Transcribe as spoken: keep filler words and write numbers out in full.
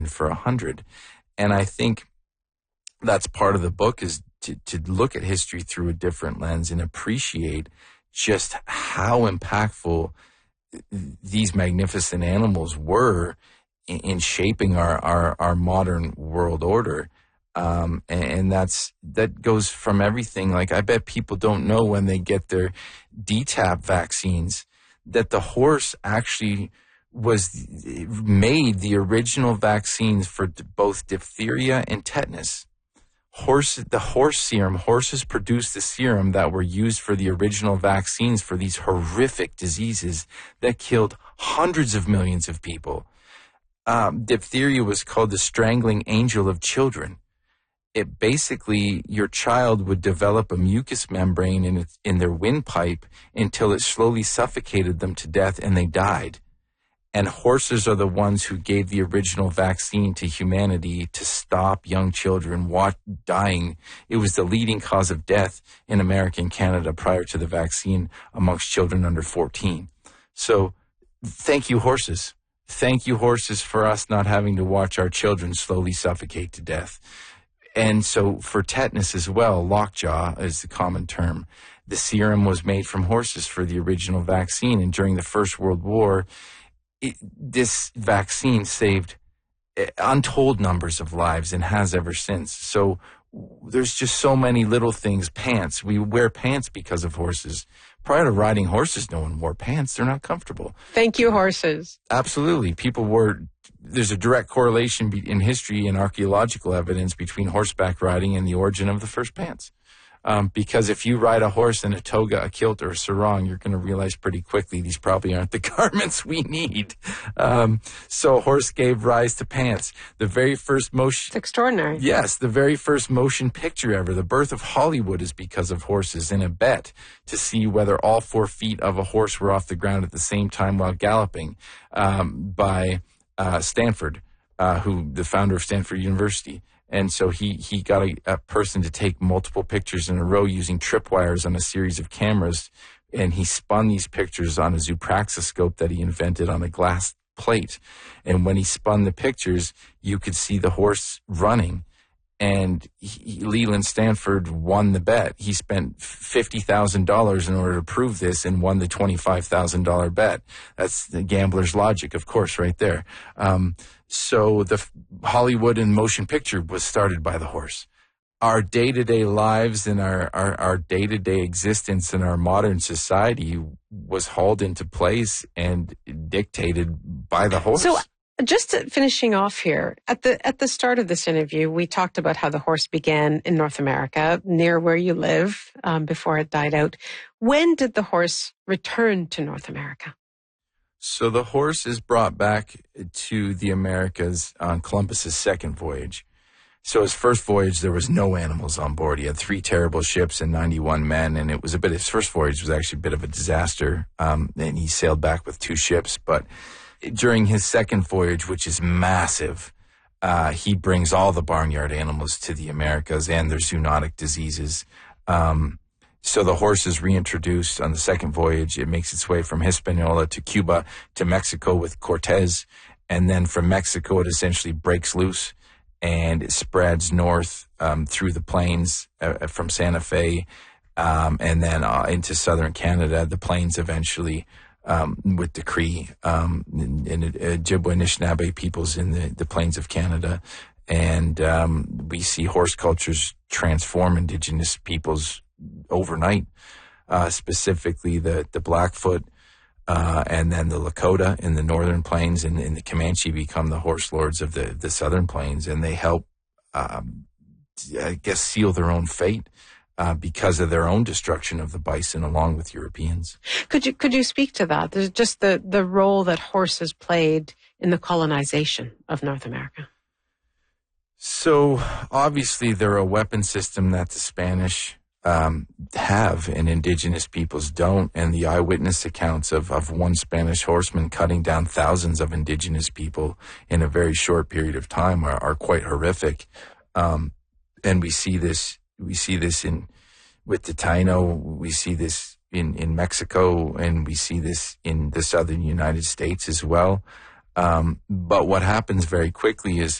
for a hundred. And I think that's part of the book, is to, to look at history through a different lens and appreciate just how impactful these magnificent animals were in, in shaping our, our, our modern world order. Um, and, and that's, that goes from everything. Like, I bet people don't know when they get their D TaP vaccines that the horse actually was made the original vaccines for both diphtheria and tetanus. Horse, the horse serum, horses produced the serum that were used for the original vaccines for these horrific diseases that killed hundreds of millions of people. Um, diphtheria was called the strangling angel of children. It basically, your child would develop a mucous membrane in its, in their windpipe until it slowly suffocated them to death and they died. And horses are the ones who gave the original vaccine to humanity to stop young children wat- dying. It was the leading cause of death in America and Canada prior to the vaccine amongst children under fourteen. So thank you, horses. Thank you, horses, for us not having to watch our children slowly suffocate to death. And so for tetanus as well, lockjaw is the common term. The serum was made from horses for the original vaccine. And during the First World War, It, this vaccine saved untold numbers of lives and has ever since. So there's just so many little things. Pants. We wear pants because of horses. Prior to riding horses, no one wore pants. They're not comfortable. Thank you, horses. Absolutely. People wore, there's a direct correlation be, in history and archaeological evidence between horseback riding and the origin of the first pants. Um, because if you ride a horse in a toga, a kilt, or a sarong, you're going to realize pretty quickly these probably aren't the garments we need. Um, so a horse gave rise to pants. The very first motion... It's extraordinary. Yes, the very first motion picture ever. The birth of Hollywood is because of horses, in a bet to see whether all four feet of a horse were off the ground at the same time while galloping, um, by uh, Stanford, uh, who the founder of Stanford University. And so he, he got a, a person to take multiple pictures in a row using tripwires on a series of cameras. And he spun these pictures on a zoopraxiscope that he invented on a glass plate. And when he spun the pictures, you could see the horse running. And he, Leland Stanford won the bet. He spent fifty thousand dollars in order to prove this and won the twenty-five thousand dollars bet. That's the gambler's logic, of course, right there. Um, so the Hollywood and motion picture was started by the horse. Our day-to-day lives and our, our, our day-to-day existence in our modern society was hauled into place and dictated by the horse. So, just finishing off here, at the at the start of this interview, we talked about how the horse began in North America, near where you live, um, before it died out. When did the horse return to North America? So the horse is brought back to the Americas on Columbus's second voyage. So his first voyage, there was no animals on board. He had three terrible ships and ninety-one men, and it was a bit, his first voyage was actually a bit of a disaster. Um, and he sailed back with two ships, but during his second voyage, which is massive, uh, he brings all the barnyard animals to the Americas and their zoonotic diseases. Um, so the horse is reintroduced on the second voyage. It makes its way from Hispaniola to Cuba to Mexico with Cortez. And then from Mexico, it essentially breaks loose and it spreads north um, through the plains uh, from Santa Fe um, and then uh, into southern Canada, the plains eventually. Um, with the Cree um, and, and uh, Ojibwe Anishinaabe peoples in the, the plains of Canada. And um, we see horse cultures transform Indigenous peoples overnight, uh, specifically the, the Blackfoot uh, and then the Lakota in the northern plains, and, and the Comanche become the horse lords of the, the southern plains. And they help, um, I guess, seal their own fate. Uh, because of their own destruction of the bison along with Europeans. Could you could you speak to that? There's just the, the role that horses played in the colonization of North America. So obviously they're a weapon system that the Spanish um, have and indigenous peoples don't. And the eyewitness accounts of, of one Spanish horseman cutting down thousands of indigenous people in a very short period of time are, are quite horrific. Um, and we see this We see this in with the Taino. We see this in, in Mexico, and we see this in the southern United States as well. Um, but what happens very quickly is